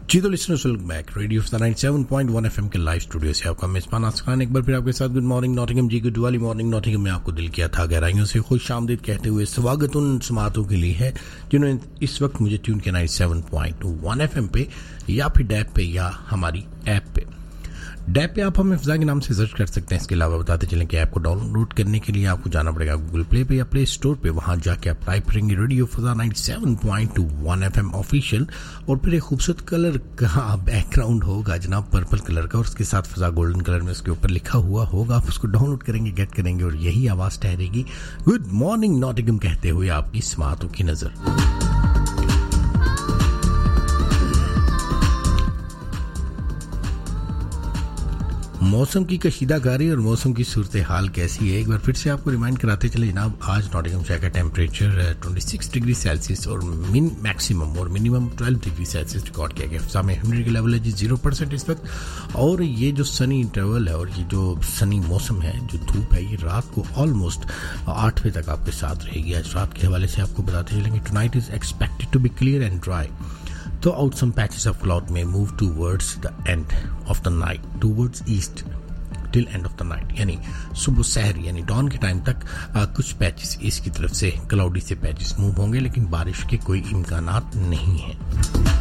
जी तो listeners welcome back radio 97.1 FM के live studio से आपका मेजबान आसमान एक बार फिर आपके साथ गुड मॉर्निंग नॉटिंघम जी गुड वाली मॉर्निंग नॉटिंघम में आपको दिल किया था गहराइयों से खुश आमदीद कहते हुए स्वागत उन समातों के लिए है जिन्होंने इस वक्त मुझे ट्यून किया 97.1 एफएम पे या फिर डैप पे या हमारी ऐप पे। डैप पे आप हमें फिजा के नाम से सर्च कर सकते हैं। इसके अलावा बताते चलें कि ऐप को डाउनलोड करने के लिए आपको जाना पड़ेगा गूगल प्ले पे या प्ले स्टोर पे। वहां जाके आप टाइप करेंगे रेडियो फिजा 97.1 एफएम ऑफिशियल और फिर एक खूबसूरत कलर का बैकग्राउंड होगा जनाब पर्पल कलर का और उसके साथ फिजा गोल्डन कलर में उसके ऊपर लिखा हुआ होगा। आप उसको डाउनलोड करेंगे गेट करेंगे और यही आवाज ठहरेगी गुड मॉर्निंग नॉटिंघम कहते हुए आपकी समातों की नजर। मौसम की कशीदाकारी और मौसम की सूरत हाल कैसी है एक बार फिर से आपको रिमाइंड कराते चले जनाब। आज नॉटिंघम शहर का टेम्परेचर 26 डिग्री सेल्सियस और मैक्सिमम और मिनिमम 12 डिग्री सेल्सियस रिकॉर्ड किया गया। फिजा में ह्यूमिडिटी लेवल है जी 0% इस वक्त। और ये जो सनी इंटरवल है और ये जो सनी मौसम है जो धूप है ये रात को ऑलमोस्ट 8 बजे तक आपके साथ रहेगी। आज रात के हवाले से आपको बताते चलेंगे tonight is expected to be clear and dry. तो out some patches of cloud may move towards the end of the night, towards east till end of the night, यानी सुबह सहर यानी डॉन के टाइम तक कुछ पैचेस ईस्ट की तरफ से क्लाउडी से पैचेस मूव होंगे लेकिन बारिश के कोई इम्कानात नहीं है।